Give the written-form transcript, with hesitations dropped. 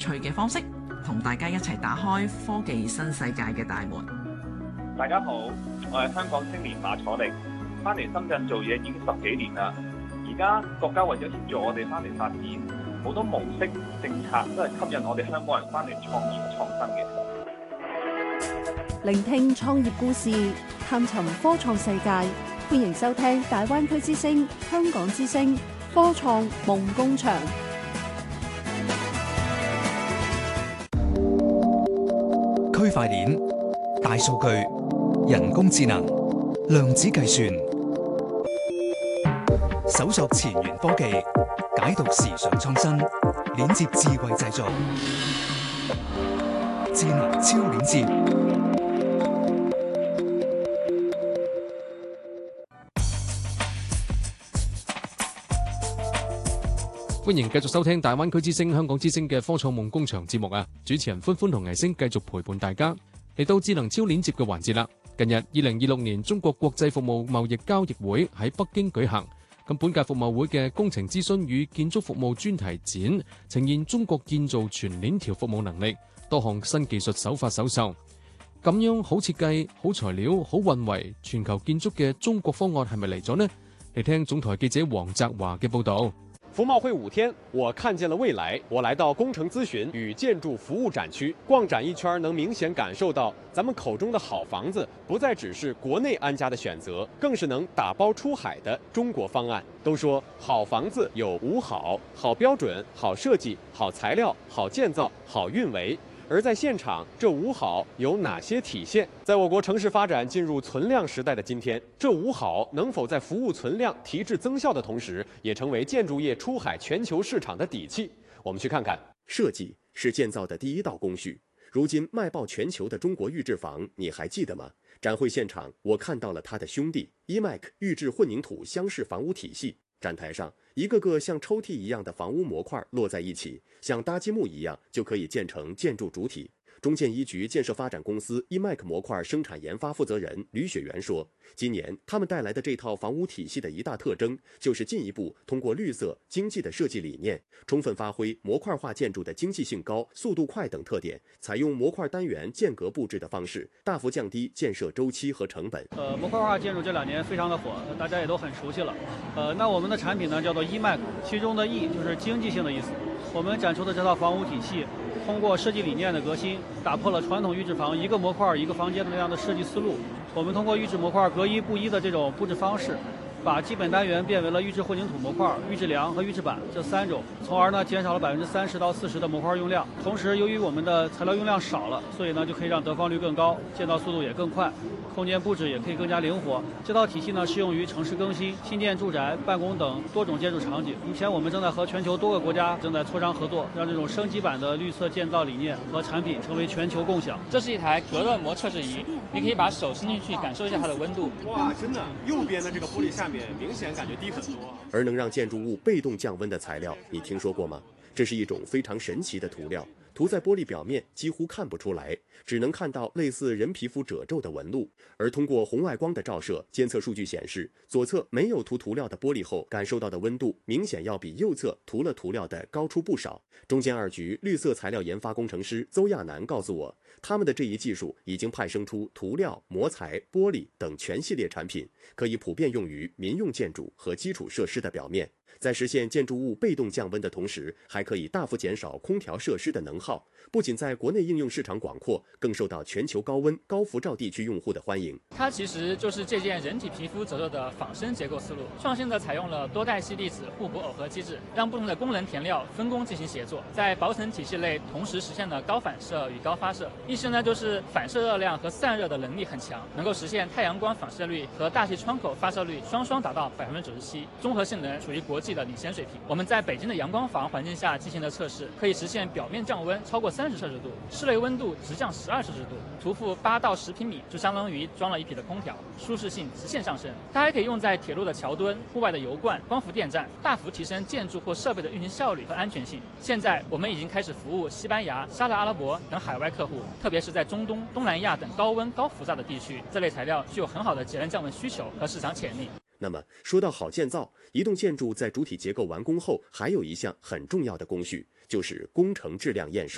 趣嘅方式，同大家一齊打開科技新世界嘅大門。 大家好，我係香港青年馬楚力，翻嚟深圳做嘢已經10幾年啦。而家國家為咗協助我哋翻嚟發展，好多模式政策都係吸引我哋香港人翻嚟創業創新嘅。 聆聽創業故事，探尋科創世界，歡迎收聽大灣區之聲、香港之聲科創夢工場。 區塊鏈、大數據、人工智能、量子計算，搜索前沿科技，解讀時尚創新，鏈接智慧製作，智能超鏈接。 歡迎繼續收聽大灣區之聲、香港之聲嘅科創夢工場節目啊！主持人歡歡同倪星繼續陪伴大家嚟到智能超鏈接嘅環節啦。近日2026年中國國際服務貿易交易會喺北京舉行，咁本屆服貿會嘅工程諮詢與建築服務專題展呈現中國建造全鏈條服務能力，多項新技術手法首秀。咁樣好設計、好材料、好運維，全球建築嘅中國方案係咪嚟咗呢？嚟聽總台記者黃澤華嘅報道。 服貿會5天，我看見了未來。我來到工程諮詢與建築服務展區，逛展一圈，能明顯感受到咱們口中的好房子，不再只是國內安家的選擇，更是能打包出海的中國方案。都說好房子有5好：好標準、好設計、好材料、好建造、好運維。而在現場，這5好有哪些體現？在我國城市發展進入存量時代的今天，這5好能否在服務存量、提質增效的同時，也成為建築業出海全球市場的底氣？我們去看看。設計是建造的第一道工序，如今賣爆全球的中國預製房，你還記得嗎？展會現場，我看到了他的兄弟 EMAC 預製混凝土箱式房屋體系。展台上，一個個像抽屜一樣的房屋模塊落在一起，像搭積木一樣就可以建成建築主體。中建一局建設發展公司 EMAC 模塊生產研發負責人呂雪原說，今年他們帶來的這套房屋體系的一大特徵，就是進一步通過綠色經濟的設計理念，充分發揮模塊化建築的經濟性高、速度快等特點，採用模塊單元間隔佈置的方式，大幅降低建設周期和成本。 模塊化建築這2年非常的火，大家也都很熟悉了。那我們的產品呢叫做 EMAC， 其中的 E 就是經濟性的意思。我們展出的這套房屋體系，通過設計理念的革新，打破了傳統預製房一個模塊一個房間的那樣的設計思路。我們通過預製模塊隔一不一的這種佈置方式，把基本單元變為了預製混凝土模塊、預製梁和預製板這3種，從而呢減少了30%到40%的模塊用量。同時，由於我們的材料用量少了，所以呢就可以讓得房率更高，建造速度也更快，空間佈置也可以更加靈活。這套體系呢適用於城市更新、新建住宅、辦公等多種建築場景。目前我們正在和全球多個國家正在磋商合作，讓這種升級版的綠色建造理念和產品成為全球共享。 這是一台隔熱膜測試儀，你可以把手伸進去感受一下它的溫度。 哇，真的，右邊的這個玻璃下面明顯感覺低很多。而能讓建築物被動降溫的材料，你聽說過嗎？這是一種非常神奇的塗料，塗在玻璃表面幾乎看不出來，只能看到類似人皮膚褶皺的紋路。而通過紅外光的照射，監測數據顯示，左側沒有塗料的玻璃後感受到的溫度明顯要比右側塗了塗料的高出不少。中建2局綠色材料研發工程師鄒亞楠告訴我，他們的這一技術已經派生出塗料、模材、玻璃等全系列產品，可以普遍用於民用建築和基礎設施的表面。在實現建築物被動降溫的同時，還可以大幅減少空調設施的能耗，不僅在國內應用市場廣闊，更受到全球高溫、高輻照地區用戶的歡迎。 它其實就是借鑑人體皮膚褶皺的仿生結構思路，創新地採用了多代矽粒子互補耦合機制，讓不同的功能填料分工進行協作，在薄層體系內同時實現了高反射與高發射。意思呢就是反射熱量和散熱的能力很強，能夠實現太陽光反射率和大氣窗口發射率雙雙達到97%，綜合性能屬於國際的領先水平。我們在北京的陽光房環境下進行的測試，可以實現表面降溫超過30攝氏度，室內溫度直降12攝氏度，塗覆8到10平米就相當於裝了一匹的空調，舒適性直線上升。它還可以用在鐵路的橋墩、戶外的油罐、光伏電站，大幅提升建築或設備的運行效率和安全性。現在我們已經開始服務西班牙、沙特阿拉伯等海外客戶，特別是在中東、東南亞等高溫高輻照的地區，這類材料具有很好的節能降溫需求和市場潛力。 那麼說到好建造，一棟建築在主體結構完工後，還有一項很重要的工序，就是工程質量驗收。